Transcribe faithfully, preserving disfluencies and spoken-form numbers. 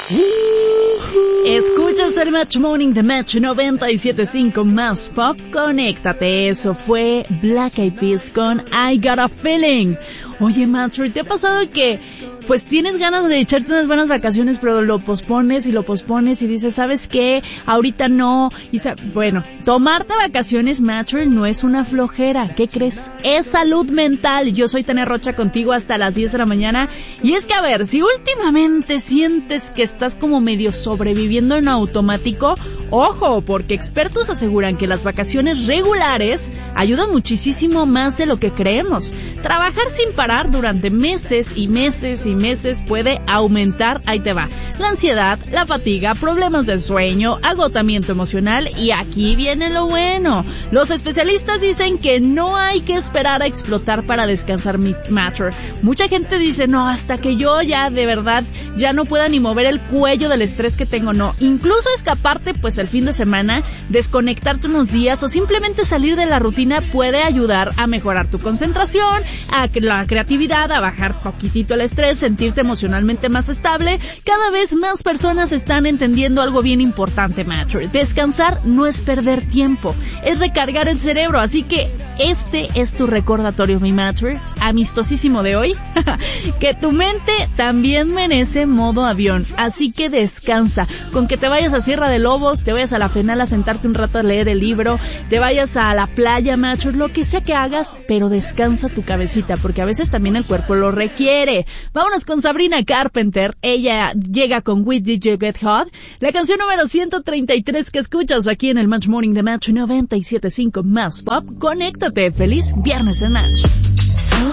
Escuchas el Match Morning de Match noventa y siete punto cinco más pop. Conéctate, eso fue Black Eyed Peas con I Got a Feeling. Oye, Matcher, ¿te ha pasado que pues tienes ganas de echarte unas buenas vacaciones, pero lo pospones y lo pospones y dices, ¿sabes qué? Ahorita no. Y sa- bueno, tomarte vacaciones, Matcher, no es una flojera. ¿Qué crees? Es salud mental. Yo soy Tania Rocha contigo hasta las diez de la mañana. Y es que, a ver, si últimamente sientes que estás como medio sobreviviendo en automático, ojo, porque expertos aseguran que las vacaciones regulares ayudan muchísimo más de lo que creemos. Trabajar sin parar durante meses y meses y meses puede aumentar, ahí te va, la ansiedad, la fatiga, problemas del sueño, agotamiento emocional, y aquí viene lo bueno. Los especialistas dicen que no hay que esperar a explotar para descansar, mi Matcher. Mucha gente dice, no, hasta que yo ya de verdad ya no pueda ni mover el cuello del estrés que tengo, no. Incluso escaparte pues el fin de semana, desconectarte unos días o simplemente salir de la rutina puede ayudar a mejorar tu concentración, a la creatividad, a bajar poquitito el estrés, sentirte emocionalmente más estable. Cada vez más personas están entendiendo algo bien importante, Matcher. Descansar no es perder tiempo, es recargar el cerebro. Así que este es tu recordatorio, mi Matcher, amistosísimo de hoy, que tu mente también merece modo avión. Así que descansa. Con que te vayas a Sierra de Lobos, te vayas a la Fenal a sentarte un rato a leer el libro, te vayas a la playa, Matcher, lo que sea que hagas, pero descansa tu cabecita, porque a veces también el cuerpo lo requiere. Vámonos con Sabrina Carpenter. Ella llega con We Did You Get Hot, la canción número ciento treinta y tres que escuchas aquí en el Match Morning de Match noventa y siete punto cinco más pop. Conéctate. Feliz viernes en Match. So